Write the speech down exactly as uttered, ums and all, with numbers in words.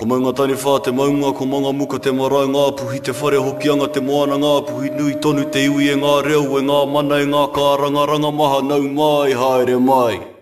mai ngā tani whā te maunga, ko manga muka te marae ngā puhi, te whare hokianga te moana ngā puhi, nui tonu te iwi e ngā reo, e ngā mana e ngā kāranga, ranga maha nau mai, haere mai.